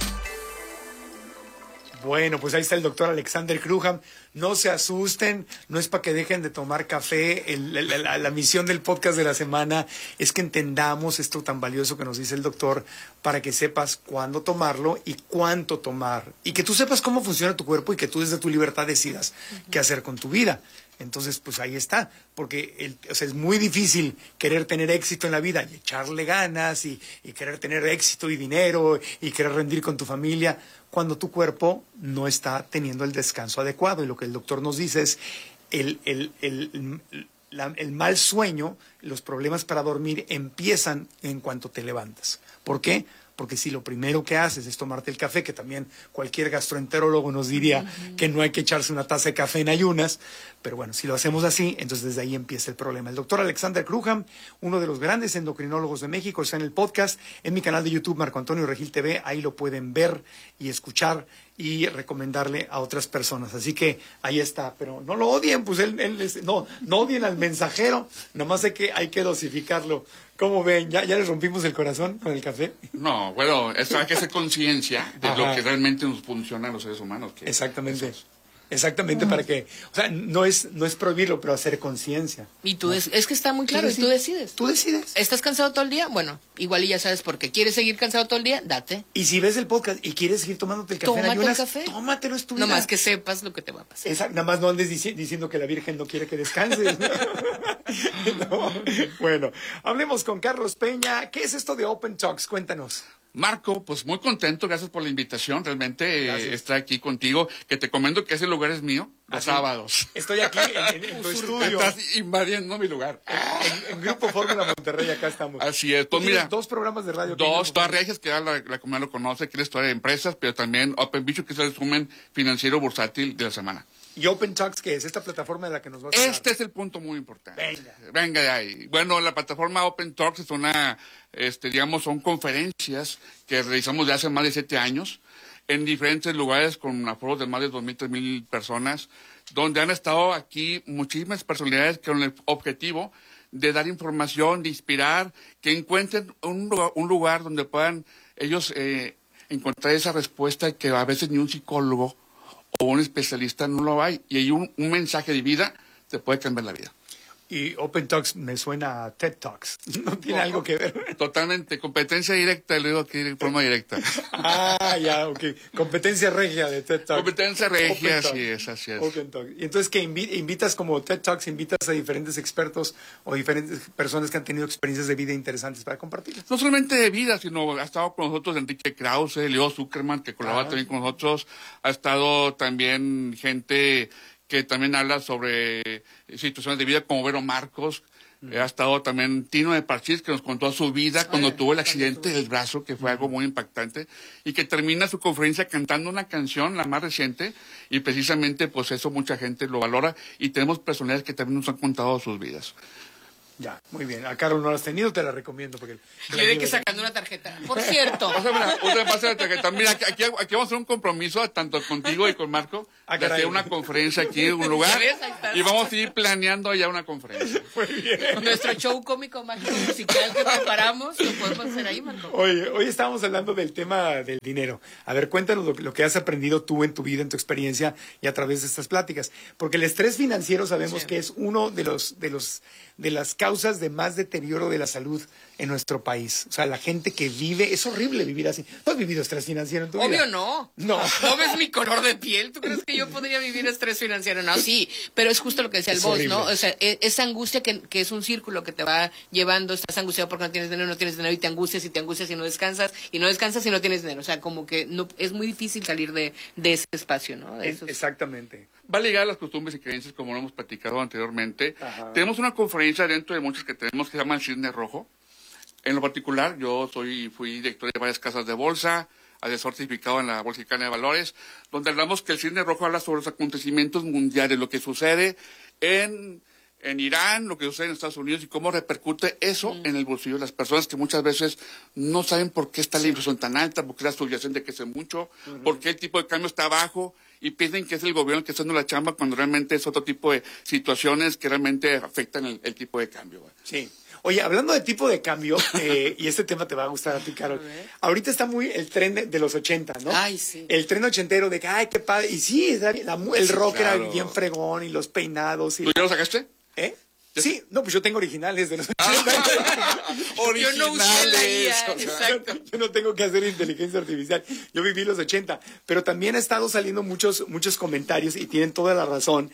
Bueno, pues ahí está el doctor Alexander Cruham. No se asusten, no es para que dejen de tomar café. La misión del podcast de la semana es que entendamos esto tan valioso que nos dice el doctor para que sepas cuándo tomarlo y cuánto tomar. Y que tú sepas cómo funciona tu cuerpo y que tú desde tu libertad decidas qué hacer con tu vida. Entonces, pues ahí está, porque es muy difícil querer tener éxito en la vida y echarle ganas y querer tener éxito y dinero y querer rendir con tu familia cuando tu cuerpo no está teniendo el descanso adecuado. Y lo que el doctor nos dice es el mal sueño, los problemas para dormir empiezan en cuanto te levantas. ¿Por qué? Porque si lo primero que haces es tomarte el café, que también cualquier gastroenterólogo nos diría que no hay que echarse una taza de café en ayunas, pero bueno, si lo hacemos así, entonces desde ahí empieza el problema. El doctor Alexander Cruham, uno de los grandes endocrinólogos de México, está en el podcast, en mi canal de YouTube, Marco Antonio Regil TV, ahí lo pueden ver y escuchar y recomendarle a otras personas. Así que ahí está, pero no lo odien, pues no odien al mensajero, nomás hay que dosificarlo. ¿Cómo ven? ¿Ya les rompimos el corazón con el café? No, bueno, esto hay que hacer conciencia de lo que realmente nos funciona a los seres humanos. Exactamente. Exactamente, para que, o sea, no es prohibirlo, pero hacer conciencia. Y tú, es que está muy claro, y tú decides. Tú decides. ¿Estás cansado todo el día? Bueno, igual y ya sabes por qué. ¿Quieres seguir cansado todo el día? Date. Y si ves el podcast y quieres seguir tomándote el café en ayunas, tómatelo, es tu vida. Nomás que sepas lo que te va a pasar. Exacto, nada más no andes diciendo que la Virgen no quiere que descanses. No. Bueno, hablemos con Carlos Peña. ¿Qué es esto de Open Talks? Cuéntanos. Marco, pues muy contento, gracias por la invitación, realmente estar aquí contigo, que te comento que ese lugar es mío, los sábados. Estoy aquí en tu estudio. Estás invadiendo mi lugar. En Grupo Fórmula Monterrey, acá estamos. Así es, pues mira. 2 programas de radio. Dos regias, que ya la comunidad lo conoce, que es la historia de empresas, pero también Open Bicho, que es el resumen financiero bursátil de la semana. ¿Y Open Talks qué es? ¿Esta plataforma de la que nos vas a hablar? Este es el punto muy importante. Venga de ahí. Bueno, la plataforma Open Talks es una, son conferencias que realizamos de hace más de 7 años en diferentes lugares con aforos de más de 2,000, 3,000 personas, donde han estado aquí muchísimas personalidades con el objetivo de dar información, de inspirar, que encuentren un lugar donde puedan ellos encontrar esa respuesta que a veces ni un psicólogo o un especialista no lo hay, y hay un mensaje de vida te puede cambiar la vida. Y Open Talks me suena a TED Talks. No tiene algo que ver. Totalmente, competencia directa, le digo aquí de forma directa. Ya, ok. Competencia regia de TED Talks. Competencia regia, así es. Open Talks. Y entonces, ¿qué invitas como TED Talks, invitas a diferentes expertos o diferentes personas que han tenido experiencias de vida interesantes para compartir? No solamente de vida, sino ha estado con nosotros Enrique Krause, Leo Zuckerman, que colabora también con nosotros. Ha estado también gente que también habla sobre situaciones de vida, como Vero Marcos. Ha estado también Tino de Parchís, que nos contó su vida cuando tuvo el accidente del brazo, que fue algo muy impactante, y que termina su conferencia cantando una canción, la más reciente, y precisamente pues eso mucha gente lo valora, y tenemos personajes que también nos han contado sus vidas. Ya, muy bien. A Carol no la has tenido, te la recomiendo. Porque yo de que sacando una tarjeta. Por cierto. Otra pasa la tarjeta. Mira, aquí vamos a hacer un compromiso, tanto contigo y con Marco, de hacer una conferencia aquí en un lugar. Y vamos a ir planeando ya una conferencia. Muy bien. Nuestro show cómico, mágico, musical que preparamos, lo podemos hacer ahí, Marco. Oye, hoy estábamos hablando del tema del dinero. A ver, cuéntanos lo que has aprendido tú en tu vida, en tu experiencia y a través de estas pláticas. Porque el estrés financiero sabemos que es uno de las causas de más deterioro de la salud en nuestro país. O sea, la gente que vive, es horrible vivir así. ¿Tú has vivido estrés financiero en tu vida? Obvio no. No. ¿No ves mi color de piel? ¿Tú crees que yo podría vivir estrés financiero? No, sí, pero es justo lo que decía el boss, ¿no? O sea, esa angustia que es un círculo que te va llevando, estás angustiado porque no tienes dinero y te angustias y no descansas y no tienes dinero. O sea, como que no, es muy difícil salir de ese espacio, ¿no? Exactamente. Va a ligar a las costumbres y creencias, como lo hemos platicado anteriormente. Tenemos una conferencia dentro de muchas que tenemos que se llama el Cisne Rojo. En lo particular, yo fui director de varias casas de bolsa, asesor certificado en la Bolsa Mexicana de Valores, donde hablamos que el Cisne Rojo habla sobre los acontecimientos mundiales, lo que sucede en Irán, lo que sucede en Estados Unidos y cómo repercute eso en el bolsillo de las personas que muchas veces no saben por qué está la inflación tan alta, por qué la subyacente crece mucho, por qué el tipo de cambio está bajo y piensan que es el gobierno el que está haciendo la chamba cuando realmente es otro tipo de situaciones que realmente afectan el tipo de cambio. ¿Verdad? Sí. Oye, hablando de tipo de cambio, y este tema te va a gustar a ti, Carol. Ahorita está muy el tren de los 80, ¿no? Ay, sí. El tren ochentero de que, ay, qué padre. Y sí, el rock era bien fregón y los peinados. Y ¿Tú ya lo sacaste? Sí, no, pues yo tengo originales de los 80. Originales. Yo no usé la IA, exacto. Yo no tengo que hacer inteligencia artificial. Yo viví los 80. Pero también ha estado saliendo muchos comentarios y tienen toda la razón.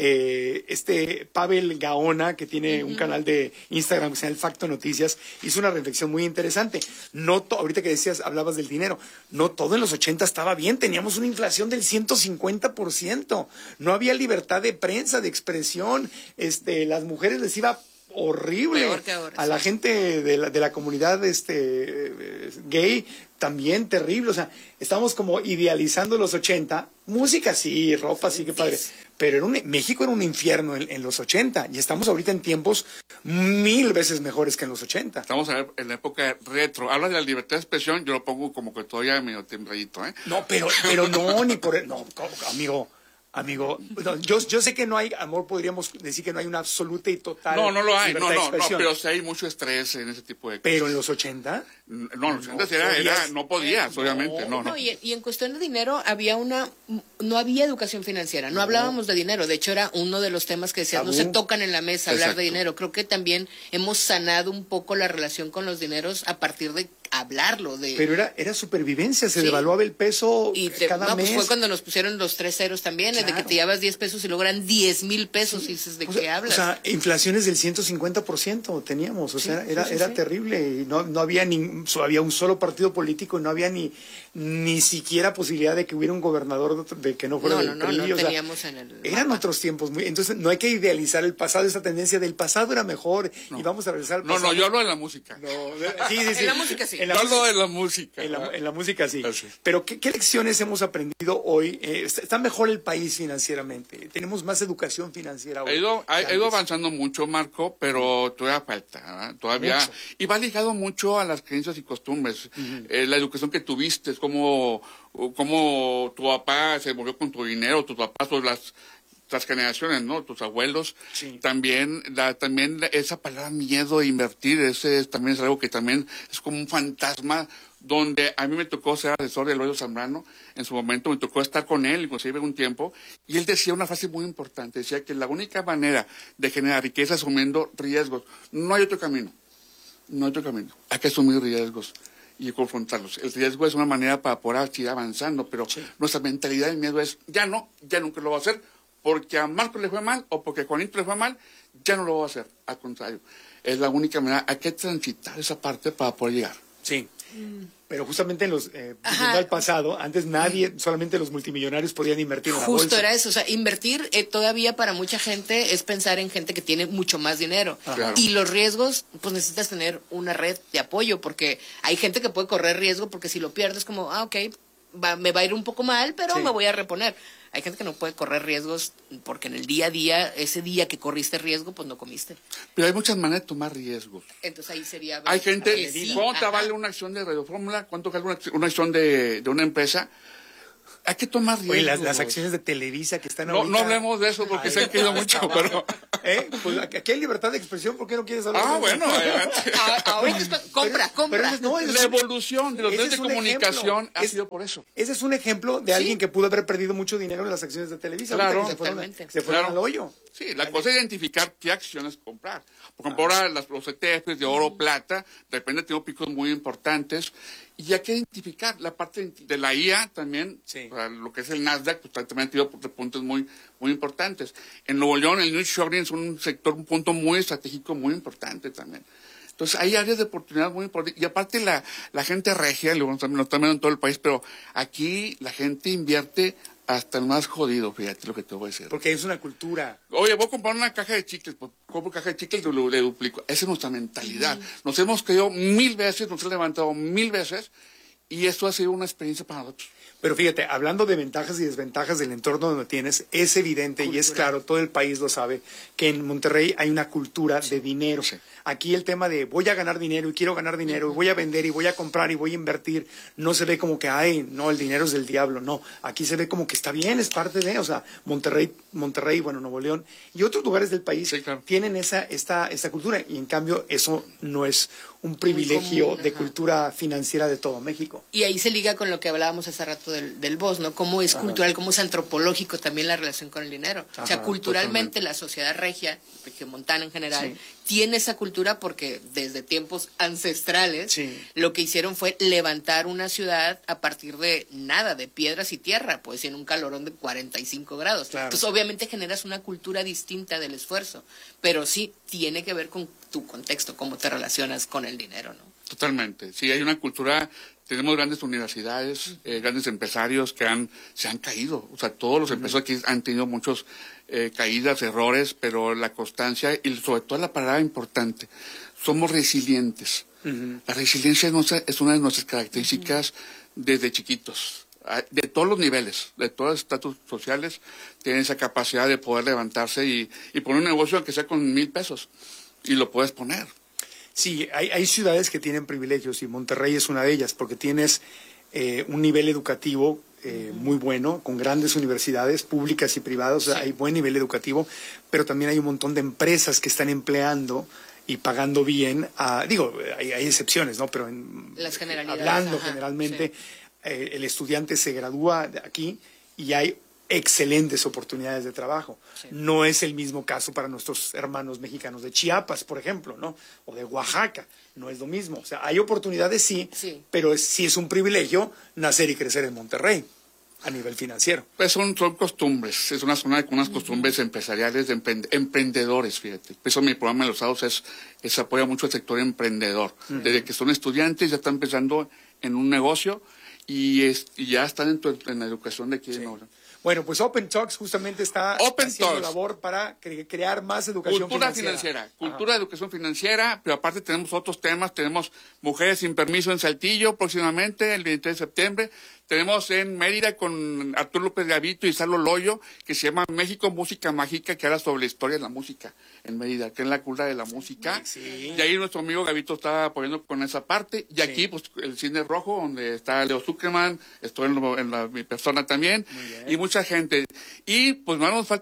Pavel Gaona, que tiene un canal de Instagram que se llama El Facto Noticias, hizo una reflexión muy interesante. Ahorita que decías, hablabas del dinero, no todo en los 80 estaba bien. Teníamos una inflación del 150%. No había libertad de prensa, de expresión. Las mujeres les iba horrible. Peor que ahora, a la gente de la comunidad gay también terrible. O sea, estamos como idealizando los 80. Música sí, ropa sí, qué padre. Pero México era un infierno en los 80 y estamos ahorita en tiempos 1000 veces mejores que en los 80. Estamos en la época retro. Habla de la libertad de expresión, yo lo pongo como que todavía medio tembladito, ¿eh? No, pero no, ni por... No, amigo, yo sé que no hay, amor, podríamos decir que no hay una absoluta y total no lo hay, libertad de expresión. pero sí hay mucho estrés en ese tipo de cosas. Pero en los 80... No, en los 80 no podías, obviamente, no. Y en cuestión de dinero no había educación financiera, no hablábamos de dinero, de hecho era uno de los temas que decías, no se tocan en la mesa hablar de dinero. Creo que también hemos sanado un poco la relación con los dineros a partir de hablarlo. Pero era supervivencia, se devaluaba el peso cada mes. Pues fue cuando nos pusieron los 3 ceros también, de que te llevas 10 pesos y luego eran 10,000 pesos, y dices, ¿de qué hablas? O sea, inflaciones del 150% teníamos, o sea, era terrible, y no había había un solo partido político, y no había ni siquiera posibilidad de que hubiera un gobernador de que no fuera del PRI. No teníamos eran otros tiempos, entonces no hay que idealizar el pasado, esa tendencia del pasado era mejor, y vamos a regresar al pasado. No, yo hablo de la música. Sí. En la música sí. Yo hablo de la música. En la música sí. Pero ¿qué lecciones hemos aprendido hoy? Está mejor el país financieramente, tenemos más educación financiera hoy. Ha ido avanzando mucho, Marco, pero todavía falta, ¿verdad? Todavía. Mucho. Y va ligado mucho a las creencias y costumbres. La educación que tuviste, cómo tu papá se movió con tu dinero, tus papás, o las nuestras generaciones, ¿no? Tus abuelos, también esa palabra miedo de invertir, también es algo que también es como un fantasma, donde a mí me tocó ser asesor de Eloy Zambrano, en su momento me tocó estar con él, inclusive un tiempo, y él decía una frase muy importante, decía que la única manera de generar riqueza es asumiendo riesgos, no hay otro camino, hay que asumir riesgos y confrontarlos. El riesgo es una manera para poder seguir avanzando, pero nuestra mentalidad del miedo es, ya nunca lo voy a hacer, porque a Marco le fue mal, o porque a Juanito le fue mal, ya no lo voy a hacer. Al contrario, es la única manera, hay que transitar esa parte para poder llegar. Sí. Pero justamente en los al pasado, antes nadie, solamente los multimillonarios podían invertir en la bolsa. Justo era eso, o sea, invertir todavía para mucha gente es pensar en gente que tiene mucho más dinero. Claro. Y los riesgos, pues necesitas tener una red de apoyo, porque hay gente que puede correr riesgo, porque si lo pierdes como, ok, me va a ir un poco mal, pero me voy a reponer. Hay gente que no puede correr riesgos porque en el día a día, ese día que corriste riesgo, pues no comiste. Pero hay muchas maneras de tomar riesgos. Entonces ahí sería... Hay gente, ¿cuánto vale una acción de Radio Fórmula? ¿Cuánto vale una acción de una empresa? Hay que tomar riesgos. Oye, las acciones de Televisa que están ahorita... No hablemos de eso porque se han quedado mucho, pero... Pues aquí hay libertad de expresión, ¿por qué no quieres hablar de eso? Bueno, adelante. Ahorita compra. La evolución de los medios de comunicación ha sido por eso. Ese es un ejemplo de alguien que pudo haber perdido mucho dinero en las acciones de Televisa. Claro. Se fueron al hoyo. Sí, la cosa es identificar qué acciones comprar. Por ejemplo, ahora los ETFs de oro, plata, de repente tengo picos muy importantes. Y hay que identificar la parte de la IA también, o sea, lo que es el Nasdaq, pues también ha tenido puntos muy importantes. En Nuevo León, el nearshoring es un punto muy estratégico, muy importante también. Entonces, hay áreas de oportunidad muy importantes. Y aparte, la gente regia, lo también en todo el país, pero aquí la gente invierte hasta el más jodido, fíjate lo que te voy a decir. Porque es una cultura. Oye, voy a comprar una caja de chicles, pues compro caja de chicles y le duplico. Esa es nuestra mentalidad. Nos hemos caído 1000 veces, nos hemos levantado 1000 veces, y esto ha sido una experiencia para nosotros. Pero fíjate, hablando de ventajas y desventajas del entorno donde tienes, es evidente y es claro, todo el país lo sabe, que en Monterrey hay una cultura de dinero. Aquí el tema de voy a ganar dinero y quiero ganar dinero, y voy a vender y voy a comprar y voy a invertir, no se ve como que, no, el dinero es del diablo, no. Aquí se ve como que está bien, es parte de, o sea, Monterrey, bueno, Nuevo León y otros lugares del país tienen esta cultura, y en cambio eso no es un privilegio de cultura financiera de todo México. Y ahí se liga con lo que hablábamos hace rato del BOS, ¿no? Cómo es cultural, cómo es antropológico también la relación con el dinero. O sea, culturalmente la sociedad regia, regiomontana en general, tiene esa cultura porque desde tiempos ancestrales lo que hicieron fue levantar una ciudad a partir de nada, de piedras y tierra, pues en un calorón de 45 grados. Entonces obviamente generas una cultura distinta del esfuerzo, pero sí tiene que ver con tu contexto, cómo te relacionas con el dinero, ¿no? Totalmente. Sí, hay una cultura, tenemos grandes universidades, grandes empresarios que se han caído. O sea, todos los empresarios aquí han tenido muchos caídas, errores, pero la constancia y sobre todo la palabra importante, somos resilientes. La resiliencia es una de nuestras características desde chiquitos. De todos los niveles, de todos los estatus sociales, tienen esa capacidad de poder levantarse y poner un negocio aunque sea con 1,000 pesos. Y lo puedes poner. Sí, hay ciudades que tienen privilegios y Monterrey es una de ellas porque tienes un nivel educativo muy bueno, con grandes universidades públicas y privadas, o sea, hay buen nivel educativo, pero también hay un montón de empresas que están empleando y pagando bien, hay excepciones, ¿no? Pero las generalidades, hablando generalmente, el estudiante se gradúa de aquí y hay excelentes oportunidades de trabajo. No es el mismo caso para nuestros hermanos mexicanos de Chiapas, por ejemplo, ¿no? O de Oaxaca. No es lo mismo. O sea, hay oportunidades, pero sí es un privilegio nacer y crecer en Monterrey a nivel financiero. Pues son costumbres. Es una zona con unas costumbres empresariales de emprendedores, fíjate. Por eso mi programa de los sábados apoya mucho al sector emprendedor. Desde que son estudiantes ya están empezando en un negocio y ya están en la educación de aquí de Nuevo León. Bueno, pues Open Talks justamente está haciendo labor para crear más educación financiera. Cultura de educación financiera, pero aparte tenemos otros temas. Tenemos Mujeres sin Permiso en Saltillo próximamente, el 23 de septiembre. Tenemos en Mérida con Arturo López Gavito y Salo Loyo, que se llama México Música Mágica, que habla sobre la historia de la música en Mérida, que es la cultura de la música. Y ahí nuestro amigo Gavito está apoyando con esa parte. Y aquí, pues, el Cine Rojo, donde está Leo Zuckerman, estoy mi persona también, y mucha gente. Y, pues, no nos faltan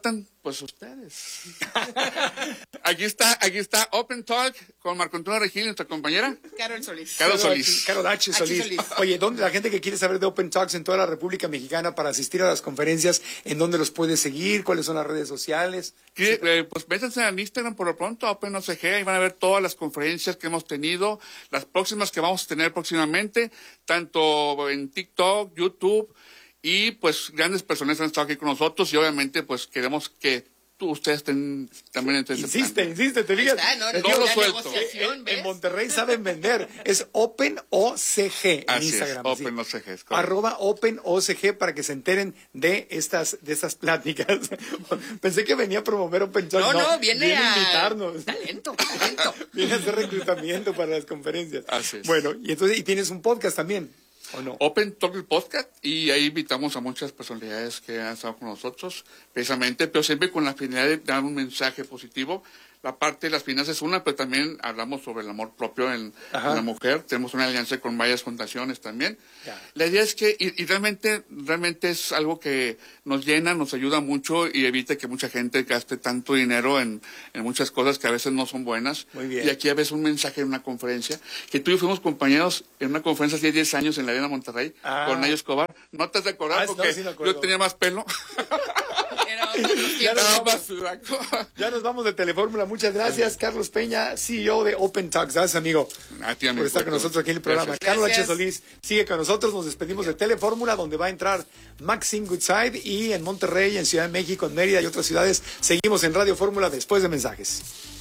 pues ustedes. Aquí está Open Talk con Marco Antonio Regil, nuestra compañera. Carol Solís. Carol H. Solís. Oye, ¿dónde la gente que quiere saber de Open Talks en toda la República Mexicana para asistir a las conferencias, en dónde los puede seguir? ¿Cuáles son las redes sociales? Pues métanse en Instagram por lo pronto, Open OCG, ahí van a ver todas las conferencias que hemos tenido, las próximas que vamos a tener próximamente, tanto en TikTok, YouTube, y pues grandes personas han estado aquí con nosotros y obviamente pues queremos que ustedes estén también en Insiste, te digas. No lo suelto. En Monterrey saben vender. Es Open OCG en Instagram. Es, Open OCG. @Open OCG para que se enteren de estas pláticas. Pensé que venía a promover Open Talk. No, viene a invitarnos. Talento. Viene a hacer reclutamiento para las conferencias. Así es. Bueno, y tienes un podcast también. ¿O no? Open Talk el podcast, y ahí invitamos a muchas personalidades que han estado con nosotros, precisamente, pero siempre con la finalidad de dar un mensaje positivo. La parte de las finanzas es una, pero también hablamos sobre el amor propio en la mujer. Tenemos una alianza con varias fundaciones también. Ya. La idea es que, y realmente es algo que nos llena, nos ayuda mucho y evita que mucha gente gaste tanto dinero en muchas cosas que a veces no son buenas. Muy bien. Y aquí a veces un mensaje en una conferencia, que tú y yo fuimos compañeros en una conferencia hace 10 años en la Arena Monterrey con Nayo Escobar. ¿No te has de acordar? Porque sí yo tenía más pelo. Ya nos vamos de Telefórmula. Muchas gracias, Carlos Peña, CEO de Open Talks. Gracias, amigo, por estar con nosotros aquí en el programa. Gracias. Carlos H. Solís sigue con nosotros. Nos despedimos de Telefórmula, donde va a entrar Maxine Goodside, y en Monterrey, en Ciudad de México, en Mérida y otras ciudades. Seguimos en Radio Fórmula después de mensajes.